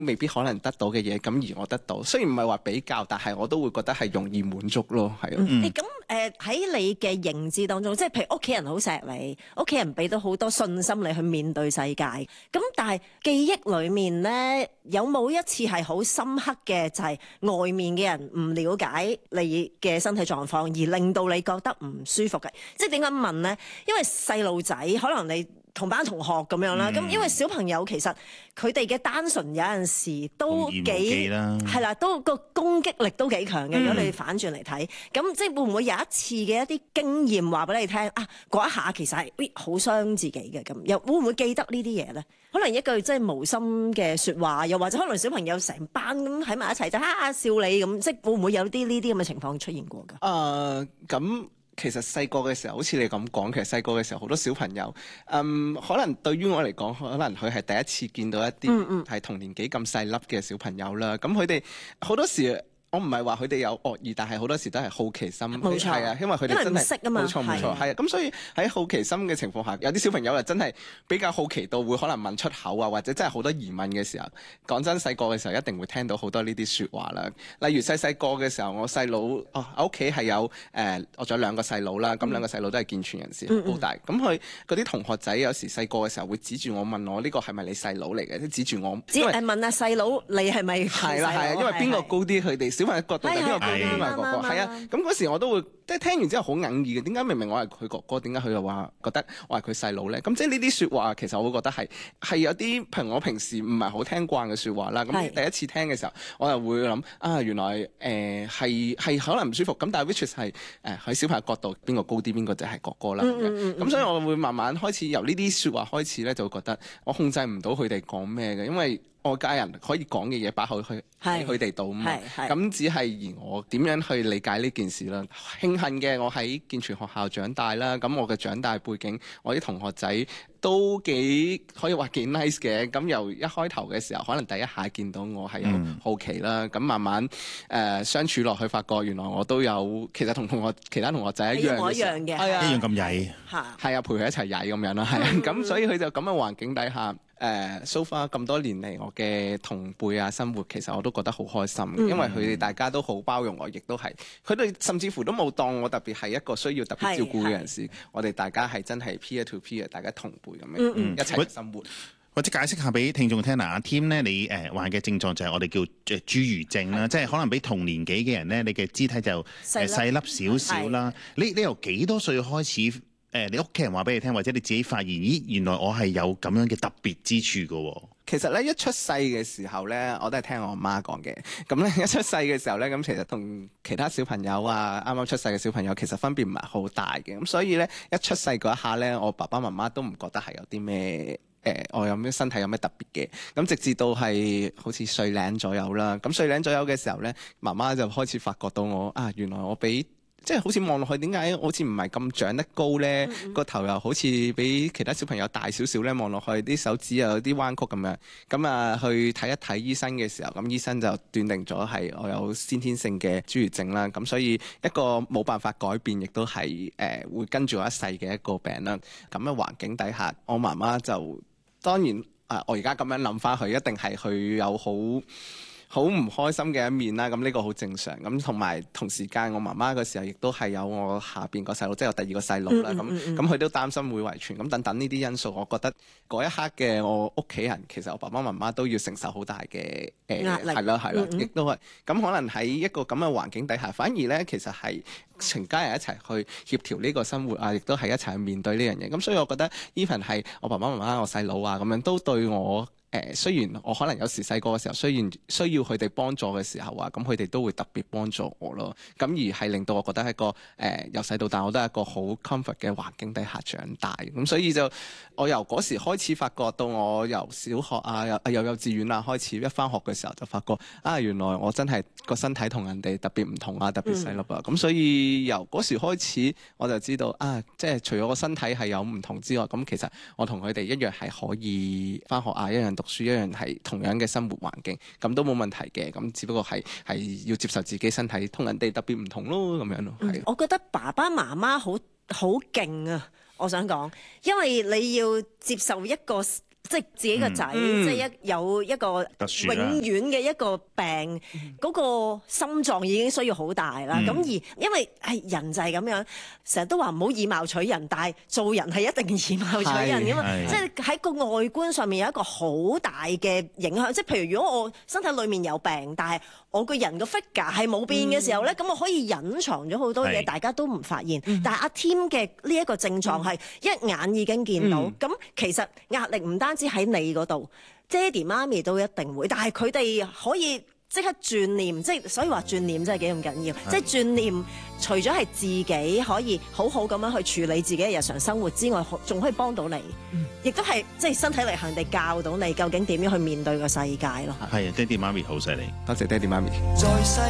未必可能得到嘅嘢，咁而我得到，雖然唔係話比較，但係我都會覺得係容易滿足咯，係啊。 咁喺你嘅認知當中，即係譬如屋企人好錫你，屋企人俾到好多信心你去面對世界。咁但係記憶裡面咧，有冇一次係好深刻嘅，就係外面嘅人唔了解你嘅身體狀況，而令到你覺得唔舒服嘅？即係點解問呢？因為細路仔可能你同班同學咁樣啦，咁因為小朋友其實佢哋嘅單純有陣時都幾係啦，都個攻擊力都幾強嘅。如果你反轉嚟睇，咁即係會唔會有一次嘅一啲經驗話俾你聽啊？嗰一下其實係好傷自己嘅，咁又會唔會記得呢啲嘢咧？可能一句即係無心嘅説話，又或者可能小朋友成班咁喺埋一齊就哈笑你咁，即係會唔會有啲呢啲咁嘅情況出現過㗎？ 咁。其實細個嘅時候，好似你咁講，其實細個嘅時候好多小朋友，可能對於我嚟講，可能佢係第一次見到一啲係同年紀咁細粒嘅小朋友啦。咁佢哋好多時，我唔係話佢哋有惡意，但係好多時都係好奇心， 冇錯， 係啊，因為佢哋真係唔識啊嘛， 冇錯，係啊。咁所以喺好奇心嘅情況下，有啲小朋友又真係比較好奇到會可能問出口啊，或者真係好多疑問嘅時候，講真，細個嘅時候一定會聽到好多呢啲説話啦。例如細個嘅時候，我細佬我屋企係有我仲有兩個細佬啦，咁兩個細佬都係健全人士，好大。咁佢嗰啲同學仔有時細個嘅時候會指住我問我呢個係咪你細佬嚟嘅？即指住我， 問下細佬你係咪？ 係啦，因為邊個高啲，佢哋小朋友角度係邊個高啲，邊個哥哥？係啊，咁嗰時我都會即係聽完之後好哽耳嘅。點解明明我係佢哥哥，點解佢又話覺得我係佢細佬咧？咁即係呢啲説話，其實我會覺得係有啲我平時唔係好聽慣嘅説話啦。咁第一次聽嘅時候，我又會諗原來係可能唔舒服。咁但係 which is 係喺小朋友角度，邊個高啲，邊個就係哥哥啦。咁所以我會慢慢開始由呢啲説話開始咧，就會覺得我控制唔到佢哋講咩嘅，因為外界人可以講嘅嘢擺去喺佢哋度嘛，咁只係而我點樣去理解呢件事啦。慶幸嘅我喺健全學校長大啦，咁我嘅長大背景，我啲同學仔都幾可以話幾 nice 嘅。咁由一開頭嘅時候，可能第一下見到我係有好奇啦，咁慢慢相處落去，發覺原來我都有其實同其他同學仔一樣嘅， 一樣咁曳， 係啊，陪佢一齊曳咁樣啦，係啊，咁所以佢就咁嘅環境底下。so far 咁多年嚟，我嘅同輩啊生活，其實我都覺得好開心，因為佢哋大家都好包容我，亦都係佢哋甚至乎都冇當我特別係一個需要特別照顧嘅人士，我哋大家係真係 peer to peer， 大家同輩咁樣一齊生活。 或者解釋下俾聽眾聽阿 Tim 咧，你患嘅症狀就係我哋叫侏儒症啦，即係可能比同年紀嘅人咧，你嘅肢體就細粒少少啦。你由幾多歲開始？你屋企人話俾你聽，或者你自己發現，咦，原來我係有咁樣嘅特別之處㗎喎。 其實咧，一出世嘅時候咧，我都係聽我媽講嘅。咁咧，一出世嘅時候咧，咁其實同其他小朋友啊，啱啱出世嘅小朋友其實分別唔係好大嘅。咁所以咧，一出世嗰一下咧，我爸爸媽媽都唔覺得係有啲咩我有咩身體有咩特別嘅。咁直至到係好似歲零左右啦。咁歲零左右嘅時候咧，媽媽就開始發覺到我原來我比即係好似望落去，點解好似唔係咁長得高咧？個頭又好似比其他小朋友大少少咧，望落去啲手指又有啲彎曲咁樣。咁去睇一睇醫生嘅時候，咁醫生就斷定咗係我有先天性嘅侏儒症啦。咁所以一個冇辦法改變，亦都係會跟住我一世嘅一個病啦。咁嘅環境底下，我媽媽就當然我而家咁樣諗翻佢，一定係佢有好唔開心嘅一面啦，咁呢個好正常。咁同埋同時間，我媽媽嘅時候亦都係有我下邊個細佬，即係有第二個細佬啦。咁佢都擔心會遺傳，咁等等呢啲因素，我覺得嗰一刻嘅我屋企人，其實我爸爸媽媽都要承受好大嘅壓力，係啦，亦都係。咁可能喺一個咁嘅環境底下，反而咧其實係成家人一齊去協調呢個生活啊，亦都係一齊去面對呢樣嘢。咁所以我覺得 even 係我爸爸媽媽、我細佬啊咁樣，都對我。雖然我可能有時細個嘅時候，雖然需要佢哋幫助嘅時候啊，咁佢哋都會特別幫助我咯。咁而係令到我覺得係一個由細到大我都係一個好 comfort 嘅環境底下長大。咁所以就我由嗰時開始發覺到我由小學啊由幼稚園啊開始一返學嘅時候就發覺原來我真係個身體同人哋特別唔同啊，特別細粒啊。咁所以由嗰時開始我就知道即係除咗個身體係有唔同之外，咁其實我同佢哋一樣係可以返學啊，一樣讀書，一樣係同樣嘅生活環境，咁都冇問題嘅。咁只不過係要接受自己身體同人哋特別唔同咯，咁樣咯。 我覺得爸爸媽媽好勁啊！我想講，因為你要接受一個即係自己個仔，即係有一個特殊啦永遠嘅一個病，嗰個心臟已經需要好大啦。咁而因為係人就係咁樣，成日都話唔好以貌取人，但係做人係一定以貌取人噶嘛。 係即係喺個外觀上面有一個好大嘅影響。即係譬如如果我身體裡面有病，但係我個人個 figure 係冇變嘅時候咧，咁我可以隱藏咗好多嘢， 係大家都唔發現。但係阿 Tim 嘅呢一個症狀係一眼已經見到。咁其實壓力唔單止喺你嗰度，爹哋媽咪都一定會，但係佢哋可以即刻轉念，即係所以話轉念真係幾咁緊要。即係轉念，除咗係自己可以好好咁樣去處理自己嘅日常生活之外，仲可以幫到你，亦都係即係身體力行地教到你究竟點樣去面對個世界咯。 係啊，爹哋媽咪好犀利。 多謝爹哋媽咪。 在世